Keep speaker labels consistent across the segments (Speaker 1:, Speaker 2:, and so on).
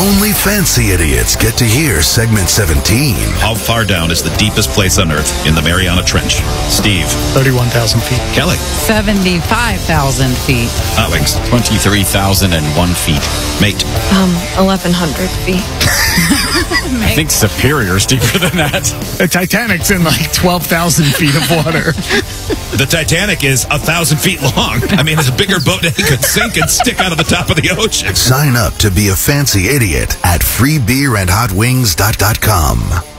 Speaker 1: Only fancy idiots get to hear segment 17.
Speaker 2: How far down is the deepest place on Earth in the Mariana Trench? Steve.
Speaker 3: 31,000 feet.
Speaker 2: Kelly.
Speaker 4: 75,000 feet.
Speaker 2: Hot Wings.
Speaker 5: 23,001 feet.
Speaker 2: Mate.
Speaker 6: 1,100 feet.
Speaker 5: I think Superior's deeper than that.
Speaker 3: The Titanic's in like 12,000 feet of water.
Speaker 2: The Titanic is 1,000 feet long. I mean, it's a bigger boat that could sink and stick out of the top of the ocean.
Speaker 1: Sign up to be a fancy idiot at freebeerandhotwings.com.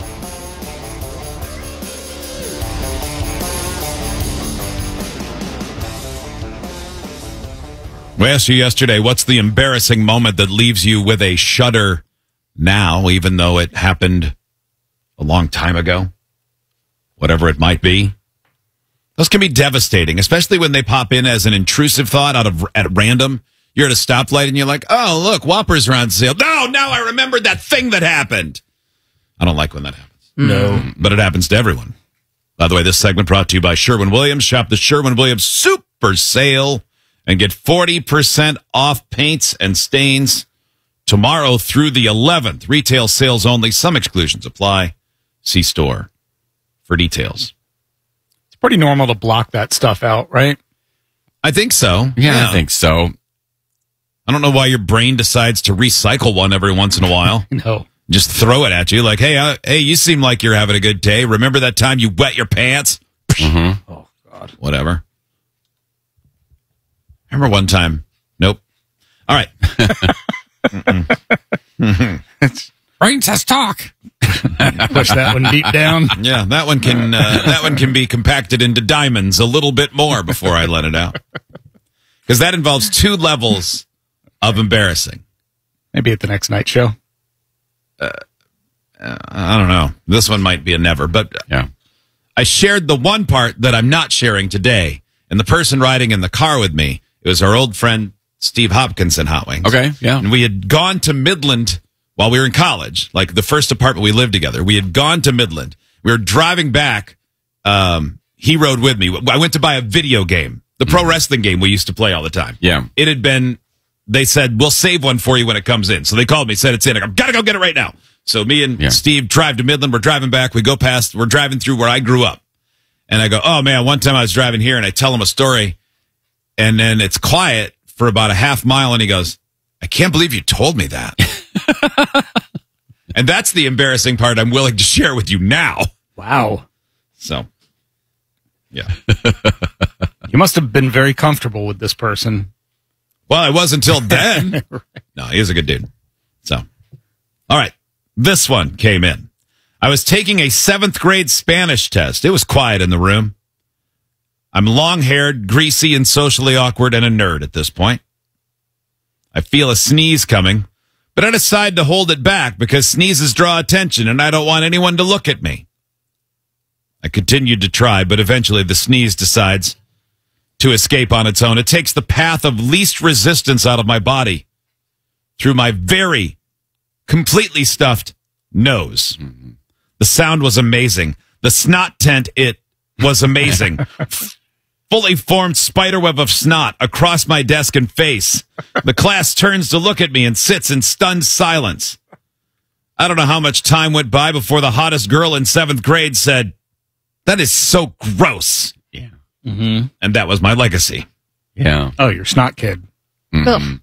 Speaker 2: We asked you yesterday, what's the embarrassing moment that leaves you with a shudder now, even though it happened a long time ago? Whatever it might be. Those can be devastating, especially when they pop in as an intrusive thought at random. You're at a stoplight and you're like, oh, look, Whoppers are on sale. No, now I remembered that thing that happened. I don't like when that happens.
Speaker 3: No.
Speaker 2: But it happens to everyone. By the way, this segment brought to you by Sherwin-Williams. Shop the Sherwin-Williams Super Sale and get 40% off paints and stains tomorrow through the 11th. Retail sales only. Some exclusions apply. See store for details.
Speaker 3: It's pretty normal to block that stuff out, right?
Speaker 2: I think so.
Speaker 5: Yeah, I think so.
Speaker 2: I don't know why your brain decides to recycle one every once in a while.
Speaker 3: No.
Speaker 2: Just throw it at you like, hey, you seem like you're having a good day. Remember that time you wet your pants?
Speaker 5: Mm-hmm.
Speaker 3: Oh, God.
Speaker 2: Whatever. Remember one time? Nope. All right.
Speaker 5: Brain says talk.
Speaker 3: Push that one deep down.
Speaker 2: Yeah, that one can be compacted into diamonds a little bit more before I let it out. Because that involves 2 levels of embarrassing.
Speaker 3: Maybe at the next night show.
Speaker 2: I don't know. This one might be a never, but
Speaker 5: Yeah.
Speaker 2: I shared the one part that I'm not sharing today. And the person riding in the car with me, it was our old friend Steve Hopkinson, Hot Wings.
Speaker 5: Okay, yeah.
Speaker 2: And we had gone to Midland while we were in college, like the first apartment we lived together. We had gone to Midland. We were driving back. He rode with me. I went to buy a video game, the pro wrestling game we used to play all the time.
Speaker 5: Yeah.
Speaker 2: It had been, they said, we'll save one for you when it comes in. So they called me, said it's in. I go, gotta go get it right now. So me and Steve drive to Midland. We're driving back. We're driving through where I grew up. And I go, oh man, one time I was driving here and I tell him a story and then it's quiet for about a half mile and he goes, I can't believe you told me that. And that's the embarrassing part I'm willing to share with you now.
Speaker 3: Wow.
Speaker 2: So, yeah.
Speaker 3: You must have been very comfortable with this person.
Speaker 2: Well, I was until then. No, he was a good dude. So, all right. This one came in. I was taking a 7th grade Spanish test. It was quiet in the room. I'm long-haired, greasy, and socially awkward and a nerd at this point. I feel a sneeze coming, but I decide to hold it back because sneezes draw attention and I don't want anyone to look at me. I continued to try, but eventually the sneeze decides to escape on its own. It takes the path of least resistance out of my body through my very completely stuffed nose. Mm-hmm. The sound was amazing. The snot tent, it was amazing. Fully formed spiderweb of snot across my desk and face. The class turns to look at me and sits in stunned silence. I don't know how much time went by before the hottest girl in 7th grade said, that is so gross.
Speaker 5: Yeah.
Speaker 3: Mm-hmm.
Speaker 2: And that was my legacy.
Speaker 5: Yeah.
Speaker 3: Oh, you're snot kid.
Speaker 5: Mm-hmm.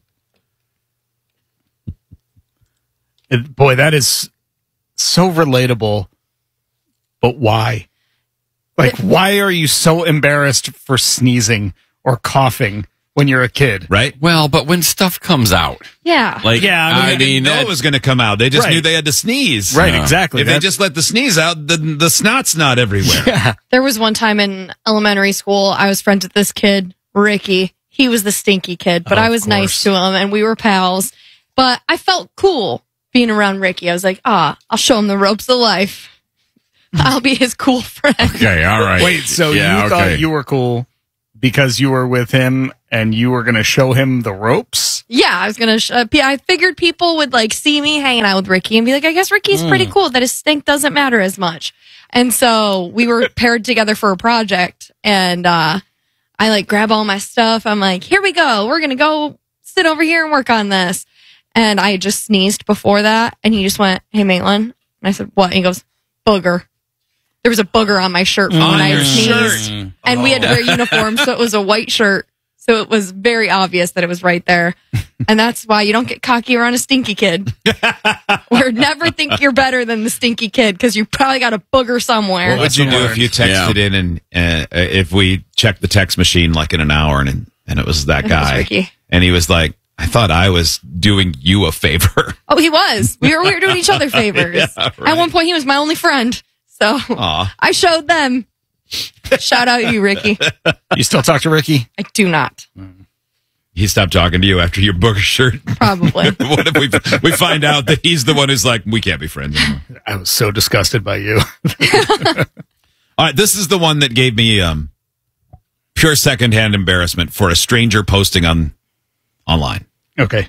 Speaker 3: Boy, that is so relatable. But why? Like, why are you so embarrassed for sneezing or coughing when you're a kid?
Speaker 2: Right?
Speaker 5: Well, but when stuff comes out.
Speaker 6: Yeah.
Speaker 5: Like,
Speaker 3: Yeah,
Speaker 5: I
Speaker 2: They didn't
Speaker 5: mean,
Speaker 2: know it was going to come out. They just
Speaker 3: Right.
Speaker 2: knew they had to sneeze.
Speaker 3: Right, exactly.
Speaker 2: If they just let the sneeze out, the snot's not everywhere.
Speaker 3: Yeah.
Speaker 6: There was one time in elementary school, I was friends with this kid, Ricky. He was the stinky kid, but
Speaker 3: Oh,
Speaker 6: I was
Speaker 3: of
Speaker 6: nice
Speaker 3: course.
Speaker 6: to him and we were pals. But I felt cool being around Ricky. I was like, I'll show him the ropes of life. I'll be his cool friend.
Speaker 5: Okay, all right.
Speaker 3: Wait, so
Speaker 5: Yeah,
Speaker 3: you thought you were cool because you were with him and you were going to show him the ropes?
Speaker 6: Yeah, I was going to, I figured people would like see me hanging out with Ricky and be like, I guess Ricky's pretty cool, that his stink doesn't matter as much. And so we were paired together for a project and, I like grab all my stuff. I'm like, here we go. We're going to go sit over here and work on this. And I had just sneezed before that. And he just went, "Hey, Maitland." And I said, "What?" And he goes, "Booger." There was a booger on my shirt from when I had sneezed. And we had to wear uniforms, so it was a white shirt. So it was very obvious that it was right there. And that's why you don't get cocky around a stinky kid. Or never think you're better than the stinky kid, because you probably got a booger somewhere.
Speaker 2: What would you do if you texted in and if we checked the text machine like in an hour and it was that guy?
Speaker 6: Ricky.
Speaker 2: And he was like, "I thought I was doing you a favor."
Speaker 6: Oh, he was. We were doing each other favors.
Speaker 2: Yeah, right.
Speaker 6: At one point, he was my only friend. So I showed them. Shout out you, Ricky.
Speaker 3: You still talk to Ricky?
Speaker 6: I do not.
Speaker 2: He stopped talking to you after your booger shirt.
Speaker 6: Probably.
Speaker 2: What if we find out that he's the one who's like, "We can't be friends anymore"?
Speaker 3: I was so disgusted by you.
Speaker 2: All right, this is the one that gave me pure secondhand embarrassment for a stranger posting online.
Speaker 3: Okay.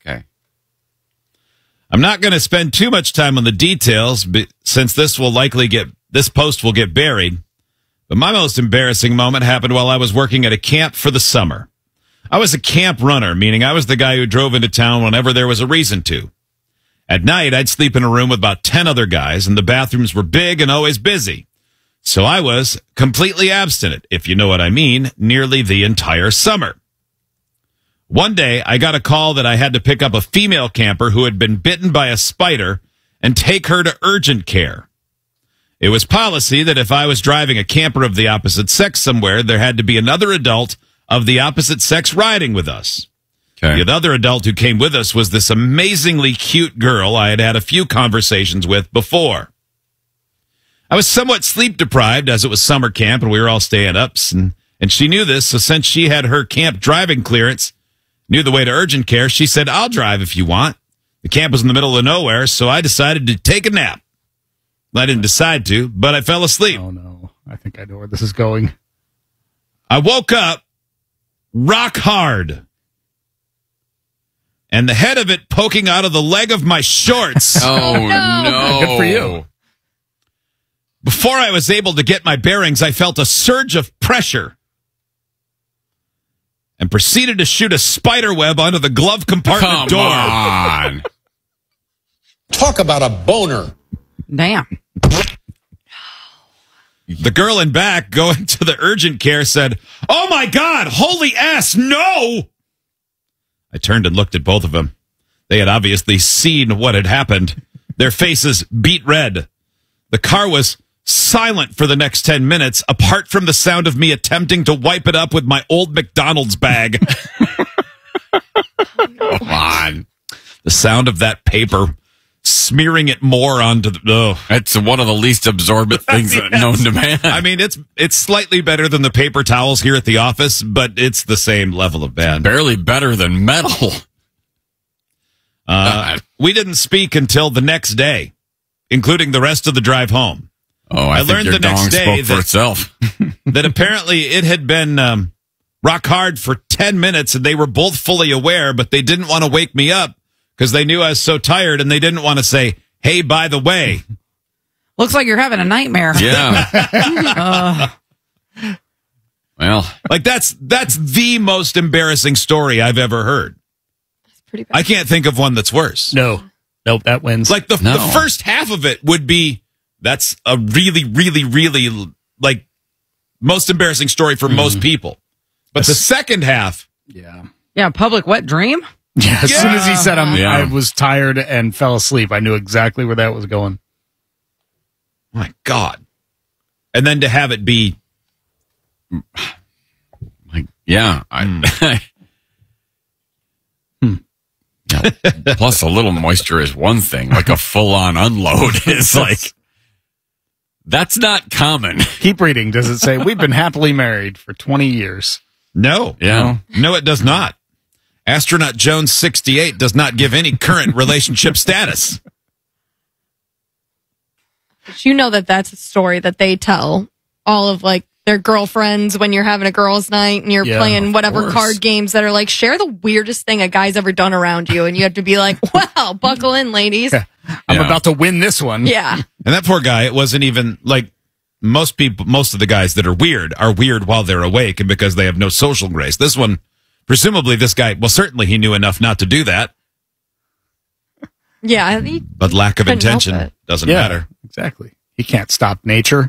Speaker 2: I'm not going to spend too much time on the details, since this post will get buried. But my most embarrassing moment happened while I was working at a camp for the summer. I was a camp runner, meaning I was the guy who drove into town whenever there was a reason to. At night, I'd sleep in a room with about 10 other guys, and the bathrooms were big and always busy. So I was completely abstinent, if you know what I mean, nearly the entire summer. One day, I got a call that I had to pick up a female camper who had been bitten by a spider and take her to urgent care. It was policy that if I was driving a camper of the opposite sex somewhere, there had to be another adult of the opposite sex riding with us.
Speaker 5: Okay.
Speaker 2: The other adult who came with us was this amazingly cute girl I had had a few conversations with before. I was somewhat sleep deprived as it was summer camp and we were all staying up, and she knew this, so since she had her camp driving clearance, knew the way to urgent care, she said, "I'll drive if you want." The camp was in the middle of nowhere, so I decided to take a nap. I didn't decide to, but I fell asleep.
Speaker 3: Oh, no. I think I know where this is going.
Speaker 2: I woke up rock hard, and the head of it poking out of the leg of my shorts.
Speaker 5: Oh, no.
Speaker 3: Good for you.
Speaker 2: Before I was able to get my bearings, I felt a surge of pressure and proceeded to shoot a spider web onto the glove compartment door.
Speaker 5: On.
Speaker 7: Talk about a boner.
Speaker 4: Damn.
Speaker 2: The girl in back going to the urgent care said, "Oh my God, holy ass, no!" I turned and looked at both of them. They had obviously seen what had happened. Their faces beat red. The car was silent for the next 10 minutes, apart from the sound of me attempting to wipe it up with my old McDonald's bag.
Speaker 5: Come on.
Speaker 2: The sound of that paper smearing it more onto the... Oh.
Speaker 5: That's one of the least absorbent things known to man.
Speaker 2: I mean, it's slightly better than the paper towels here at the office, but it's the same level of bad.
Speaker 5: Barely better than metal.
Speaker 2: We didn't speak until the next day, including the rest of the drive home.
Speaker 5: Oh, I think
Speaker 2: learned
Speaker 5: your
Speaker 2: the next
Speaker 5: dong
Speaker 2: day
Speaker 5: spoke for itself.
Speaker 2: that apparently it had been rock hard for 10 minutes, and they were both fully aware, but they didn't want to wake me up because they knew I was so tired, and they didn't want to say, "Hey, by the way."
Speaker 4: Looks like you're having a nightmare.
Speaker 5: Yeah. Well,
Speaker 2: Like, that's the most embarrassing story I've ever heard.
Speaker 6: It's pretty bad.
Speaker 2: I can't think of one that's worse.
Speaker 3: No. Nope, that wins.
Speaker 2: Like, the
Speaker 5: No.
Speaker 2: first half of it would be, that's a really, really, really, like, most embarrassing story for most people. But the second half,
Speaker 3: yeah.
Speaker 4: Yeah, public wet dream.
Speaker 3: Yeah, as soon as he said
Speaker 5: Yeah.
Speaker 3: I was tired and fell asleep, I knew exactly where that was going.
Speaker 2: my God. And then to have it be,
Speaker 5: like, yeah. Yeah, plus, a little moisture is one thing. Like a full-on unload is like, that's not common.
Speaker 3: Keep reading. Does it say, "We've been happily married for 20 years"?
Speaker 2: no.
Speaker 5: Yeah.
Speaker 2: No, it does not. Astronaut Jones 68 does not give any current relationship status.
Speaker 6: But you know that's a story that they tell all of like their girlfriends when you're having a girls' night and you're
Speaker 3: Yeah,
Speaker 6: playing
Speaker 3: of
Speaker 6: whatever
Speaker 3: course.
Speaker 6: card games that are like, share the weirdest thing a guy's ever done around you. And you have to be like, "Wow, buckle in, ladies."
Speaker 3: I'm
Speaker 5: Yeah.
Speaker 3: about to win this one.
Speaker 6: Yeah.
Speaker 2: And that poor guy, it wasn't even like most of the guys that are weird while they're awake and because they have no social grace. This one, presumably this guy, well, certainly he knew enough not to do that.
Speaker 6: Yeah.
Speaker 2: But lack of
Speaker 6: Couldn't help
Speaker 2: intention
Speaker 6: it.
Speaker 2: doesn't
Speaker 3: Yeah,
Speaker 2: matter.
Speaker 3: exactly. He can't stop nature.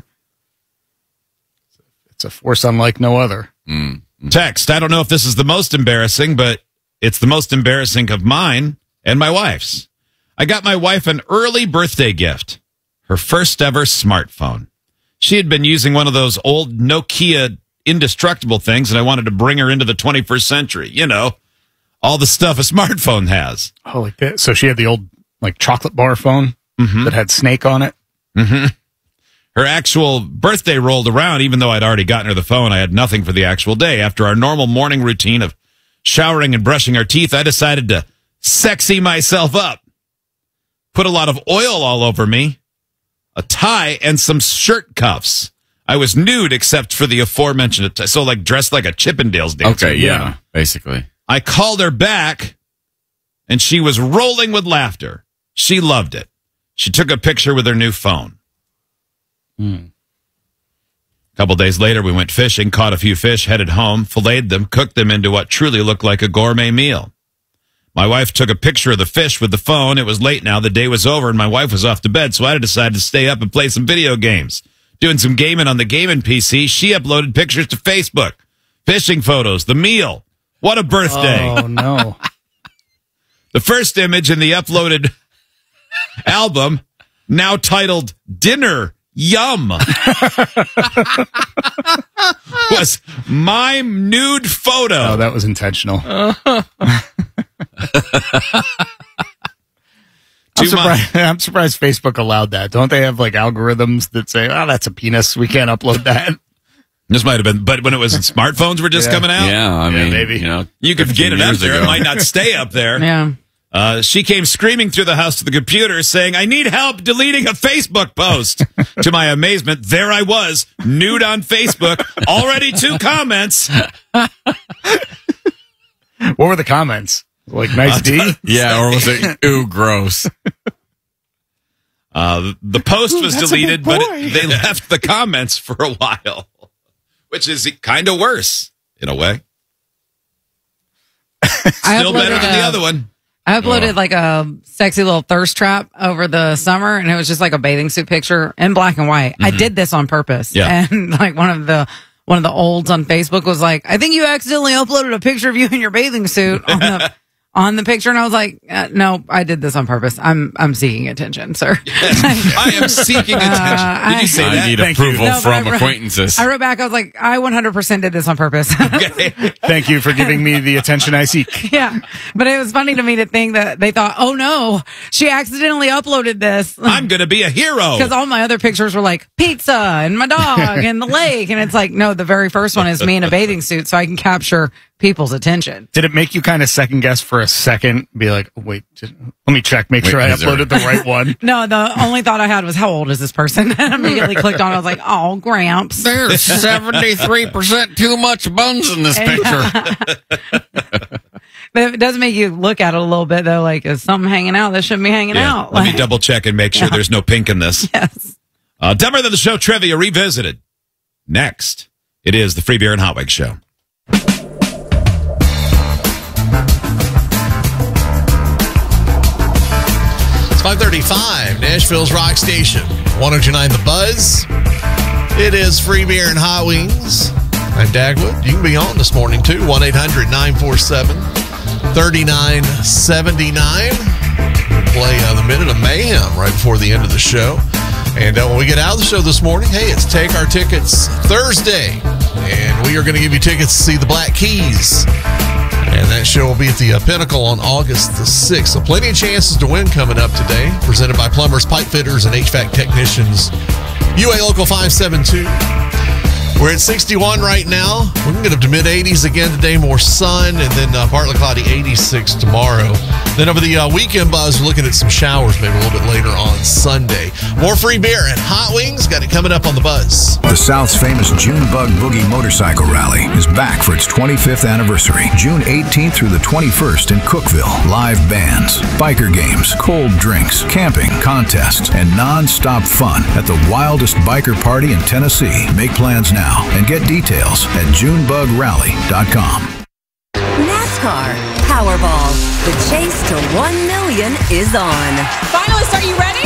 Speaker 3: It's a force unlike no other.
Speaker 2: Text. I don't know if this is the most embarrassing, but it's the most embarrassing of mine and my wife's. I got my wife an early birthday gift, her first ever smartphone. She had been using one of those old Nokia indestructible things, and I wanted to bring her into the 21st century. You know, all the stuff a smartphone has.
Speaker 3: Oh, like that. So she had the old like chocolate bar phone that had Snake on it.
Speaker 2: Her actual birthday rolled around, even though I'd already gotten her the phone. I had nothing for the actual day. After our normal morning routine of showering and brushing our teeth, I decided to sexy myself up. Put a lot of oil all over me, a tie, and some shirt cuffs. I was nude except for the aforementioned, so like dressed like a Chippendales dancer.
Speaker 5: Okay, yeah, basically.
Speaker 2: I called her back, and she was rolling with laughter. She loved it. She took a picture with her new phone. A couple days later, we went fishing, caught a few fish, headed home, filleted them, cooked them into what truly looked like a gourmet meal. My wife took a picture of the fish with the phone. It was late now. The day was over, and my wife was off to bed, so I decided to stay up and play some video games. Doing some gaming on the gaming PC, she uploaded pictures to Facebook. Fishing photos, the meal. What a birthday.
Speaker 3: Oh, no.
Speaker 2: The first image in the uploaded album, now titled Dinner Yum, was my nude photo.
Speaker 3: Oh, that was intentional. I'm surprised Facebook allowed that. Don't they have like algorithms that say, oh, that's a penis, we can't upload that?
Speaker 2: This might have been, but when it was smartphones were just coming out,
Speaker 5: Yeah, I mean,
Speaker 3: maybe.
Speaker 5: you know,
Speaker 2: you could
Speaker 5: 15
Speaker 2: get it up
Speaker 5: years
Speaker 2: there.
Speaker 5: ago.
Speaker 2: It might not stay up there.
Speaker 4: Yeah.
Speaker 2: She came screaming through the house to the computer saying, I need help deleting a Facebook post. To my amazement, there I was, nude on Facebook, already 2 comments.
Speaker 3: What were the comments? Like, nice D?
Speaker 5: Yeah, or was it, ooh, gross?
Speaker 2: The post was
Speaker 3: that's a
Speaker 2: deleted,
Speaker 3: big
Speaker 2: but
Speaker 3: boy.
Speaker 2: they left the comments for a while, which is kind of worse in a way. Still better than the other one.
Speaker 4: I uploaded like a sexy little thirst trap over the summer, and it was just like a bathing suit picture in black and white. I did this on purpose.
Speaker 2: Yeah.
Speaker 4: And like one of the olds on Facebook was like, I think you accidentally uploaded a picture of you in your bathing suit on the picture, and I was like, no, I did this on purpose. I'm seeking attention, sir.
Speaker 2: I am seeking attention. Did you say
Speaker 5: I
Speaker 2: that?
Speaker 5: need
Speaker 3: Thank you.
Speaker 5: approval
Speaker 4: No, but
Speaker 5: from
Speaker 4: I-
Speaker 5: acquaintances.
Speaker 4: I wrote back, I was like, I 100% did this on purpose.
Speaker 2: Okay.
Speaker 3: Thank you for giving me the attention I seek.
Speaker 4: Yeah. But it was funny to me to think that they thought, oh no, she accidentally uploaded this.
Speaker 2: I'm going to be a hero.
Speaker 4: Because all my other pictures were like pizza and my dog and the lake. And it's like, no, the very first one is me in a bathing suit so I can capture people's attention.
Speaker 3: Did it make you kind of second guess for a second? Be like, wait, let me check, make sure I
Speaker 5: is there-
Speaker 3: uploaded the right one.
Speaker 4: No, the only thought I had was, how old is this person? And I immediately clicked on it. I was like, oh, Gramps.
Speaker 5: There's 73% too much buns in this picture.
Speaker 4: But it does make you look at it a little bit, though. Like, is something hanging out that shouldn't be hanging
Speaker 2: Yeah,
Speaker 4: out?
Speaker 2: let me
Speaker 4: Like,
Speaker 2: double check and make sure there's no pink in this.
Speaker 4: yes.
Speaker 2: Dumber Than the Show trivia revisited. Next, it is the Free Beer and Hot Wings Show.
Speaker 8: It's 5:35, Nashville's Rock Station, 102.9 The Buzz. It is Free Beer and Hot Wings. I'm Dagwood. You can be on this morning too. 1-800-947-3979. Play the Minute of Mayhem right before the end of the show. And when we get out of the show this morning, hey, it's Take Our Tickets Thursday. And we are going to give you tickets to see the Black Keys. And that show will be at the Pinnacle on August the 6th. So plenty of chances to win coming up today. Presented by Plumbers, Pipe Fitters, and HVAC Technicians. UA Local 572. We're at 61 right now. We're going to get up to mid-80s again today. More sun, and then partly cloudy 86 tomorrow. Then over the weekend buzz, we're looking at some showers maybe a little bit later on Sunday. More Free Beer and Hot Wings. Got it coming up on The Buzz.
Speaker 1: The South's famous Junebug Boogie Motorcycle Rally is back for its 25th anniversary, June 18th through the 21st in Cookeville. Live bands, biker games, cold drinks, camping, contests, and non-stop fun at the wildest biker party in Tennessee. Make plans now and get details at JuneBugRally.com.
Speaker 9: NASCAR, Powerball. The chase to 1 million is on.
Speaker 10: Finalists, are you ready?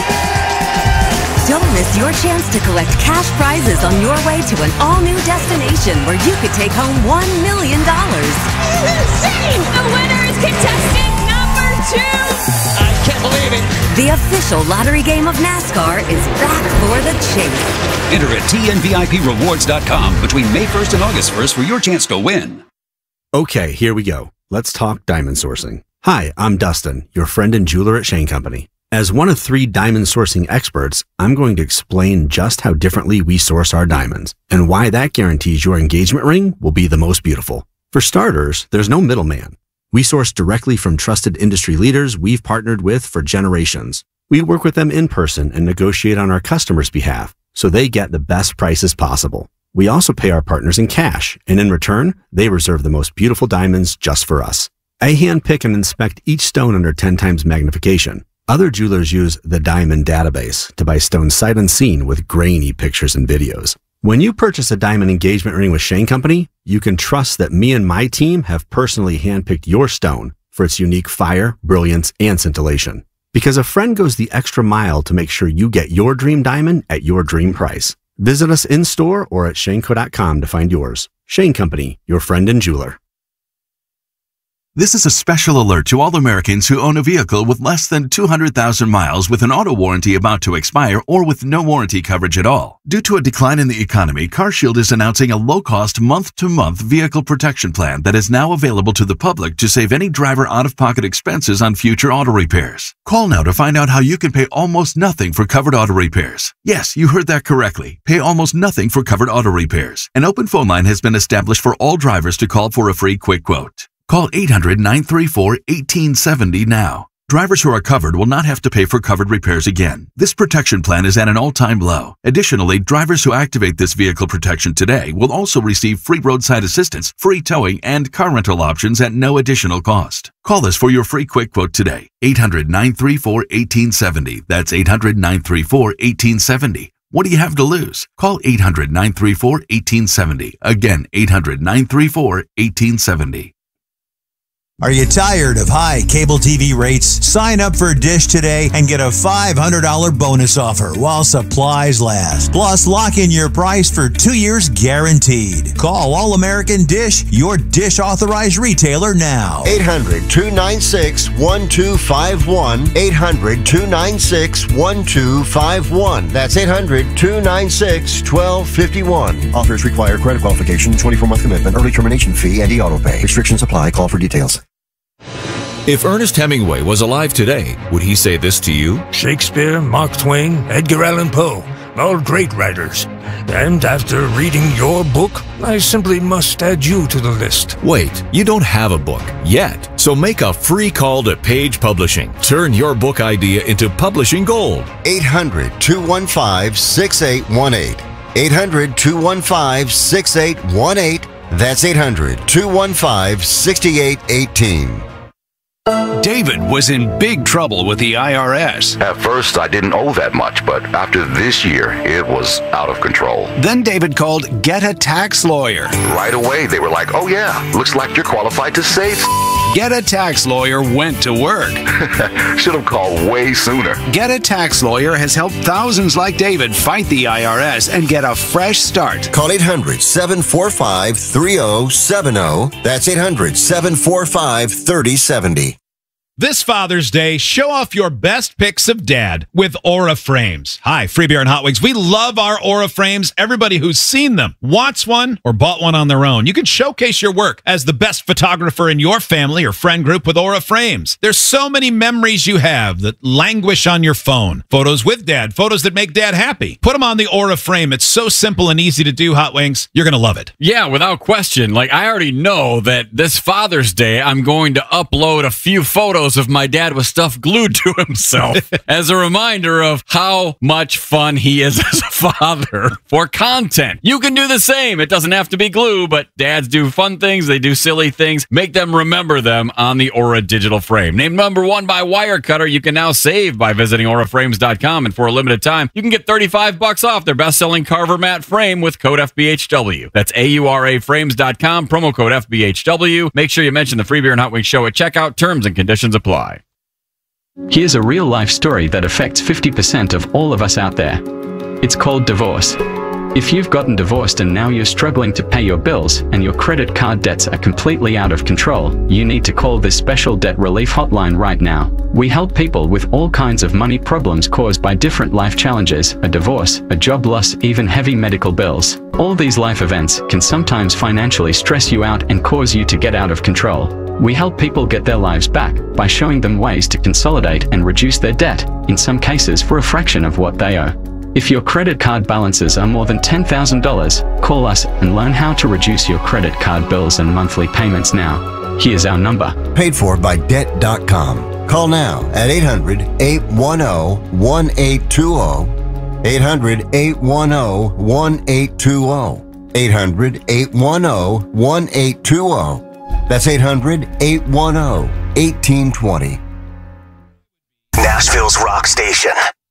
Speaker 9: Don't miss your chance to collect cash prizes on your way to an all-new destination where you could take home $1 million.
Speaker 10: Insane! The winner is contestant number 2.
Speaker 7: I can't believe it.
Speaker 9: The official lottery game of NASCAR is back for the chase.
Speaker 11: Enter at TNVIPRewards.com between May 1st and August 1st for your chance to win.
Speaker 12: Okay, here we go. Let's talk diamond sourcing. Hi, I'm Dustin, your friend and jeweler at Shane Company. As one of 3 diamond sourcing experts, I'm going to explain just how differently we source our diamonds and why that guarantees your engagement ring will be the most beautiful. For starters, there's no middleman. We source directly from trusted industry leaders we've partnered with for generations. We work with them in person and negotiate on our customers' behalf so they get the best prices possible. We also pay our partners in cash, and in return, they reserve the most beautiful diamonds just for us. I handpick and inspect each stone under 10 times magnification. Other jewelers use the Diamond Database to buy stones sight unseen with grainy pictures and videos. When you purchase a diamond engagement ring with Shane Company, you can trust that me and my team have personally handpicked your stone for its unique fire, brilliance, and scintillation. Because a friend goes the extra mile to make sure you get your dream diamond at your dream price. Visit us in-store or at shaneco.com to find yours. Shane Company, your friend and jeweler.
Speaker 13: This is a special alert to all Americans who own a vehicle with less than 200,000 miles with an auto warranty about to expire or with no warranty coverage at all. Due to a decline in the economy, CarShield is announcing a low-cost month-to-month vehicle protection plan that is now available to the public to save any driver out-of-pocket expenses on future auto repairs. Call now to find out how you can pay almost nothing for covered auto repairs. Yes, you heard that correctly. Pay almost nothing for covered auto repairs. An open phone line has been established for all drivers to call for a free quick quote. Call 800-934-1870 now. Drivers who are covered will not have to pay for covered repairs again. This protection plan is at an all-time low. Additionally, drivers who activate this vehicle protection today will also receive free roadside assistance, free towing, and car rental options at no additional cost. Call us for your free quick quote today. 800-934-1870. That's 800-934-1870. What do you have to lose? Call 800-934-1870. Again, 800-934-1870.
Speaker 14: Are you tired of high cable TV rates? Sign up for Dish today and get a $500 bonus offer while supplies last. Plus, lock in your price for 2 years guaranteed. Call All American Dish, your Dish authorized retailer now.
Speaker 15: 800-296-1251. 800-296-1251. That's 800-296-1251. Offers require credit qualification, 24-month commitment, early termination fee, and auto pay. Restrictions apply. Call for details.
Speaker 16: If Ernest Hemingway was alive today, would he say this to you?
Speaker 17: Shakespeare, Mark Twain, Edgar Allan Poe, all great writers. And after reading your book, I simply must add you to the list.
Speaker 16: Wait, you don't have a book yet. So make a free call to Page Publishing. Turn your book idea into publishing gold.
Speaker 15: 800-215-6818. 800-215-6818. That's 800-215-6818.
Speaker 11: David was in big trouble with the IRS.
Speaker 18: At first, I didn't owe that much, but after this year, it was out of control.
Speaker 11: Then David called Get a Tax Lawyer.
Speaker 18: Right away, they were like, oh yeah, looks like you're qualified to save.
Speaker 11: Get a Tax Lawyer went to work.
Speaker 18: Should have called way sooner.
Speaker 11: Get a Tax Lawyer has helped thousands like David fight the IRS and get a fresh start.
Speaker 15: Call 800-745-3070. That's 800-745-3070.
Speaker 2: This Father's Day, show off your best pics of dad with Aura Frames. Hi, Free Beer and Hot Wings. We love our Aura Frames. Everybody who's seen them, wants one, or bought one on their own. You can showcase your work as the best photographer in your family or friend group with Aura Frames. There's so many memories you have that languish on your phone. Photos with dad, photos that make dad happy. Put them on the Aura Frame. It's so simple and easy to do, Hot Wings. You're going to love it.
Speaker 5: Yeah, without question. Like, I already know that this Father's Day, I'm going to upload a few photos photos of my dad with stuff glued to himself as a reminder of how much fun he is as a father. For content, you can do the same. It doesn't have to be glue, but dads do fun things. They do silly things. Make them remember them on the Aura digital frame. Named number 1 by Wirecutter, you can now save by visiting auraframes.com. And for a limited time, you can get $35 off their best-selling Carver mat frame with code FBHW. That's AURAFrames.com, promo code FBHW. Make sure you mention the Free Beer and Hot Wings Show at checkout. Terms and conditions apply.
Speaker 19: Here's a real-life story that affects 50% of all of us out there. It's called divorce. If you've gotten divorced and now you're struggling to pay your bills and your credit card debts are completely out of control, you need to call this special debt relief hotline right now. We help people with all kinds of money problems caused by different life challenges, a divorce, a job loss, even heavy medical bills. All these life events can sometimes financially stress you out and cause you to get out of control. We help people get their lives back by showing them ways to consolidate and reduce their debt, in some cases for a fraction of what they owe. If your credit card balances are more than $10,000, call us and learn how to reduce your credit card bills and monthly payments now. Here's our number.
Speaker 15: Paid for by Debt.com. Call now at 800-810-1820. 800-810-1820. 800-810-1820. That's 800-810-1820.
Speaker 20: Nashville's rock station.